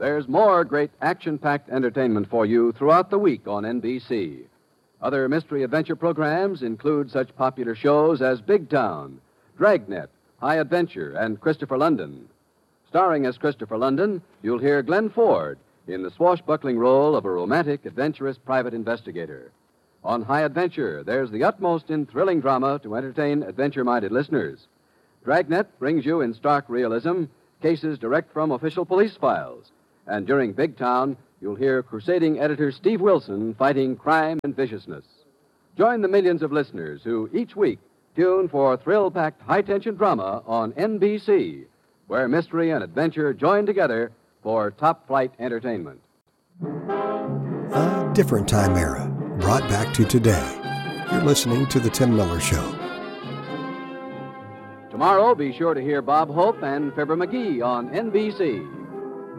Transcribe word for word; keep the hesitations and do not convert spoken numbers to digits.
There's more great action-packed entertainment for you throughout the week on N B C. Other mystery adventure programs include such popular shows as Big Town, Dragnet, High Adventure, and Christopher London. Starring as Christopher London, you'll hear Glenn Ford in the swashbuckling role of a romantic, adventurous private investigator. On High Adventure, there's the utmost in thrilling drama to entertain adventure-minded listeners. Dragnet brings you in stark realism cases direct from official police files. And during Big Town, you'll hear crusading editor Steve Wilson fighting crime and viciousness. Join the millions of listeners who each week tune for thrill-packed high-tension drama on N B C, where mystery and adventure join together for top-flight entertainment. A different time era, brought back to today. You're listening to The Tim Miller Show. Tomorrow, be sure to hear Bob Hope and Fibber McGee on N B C.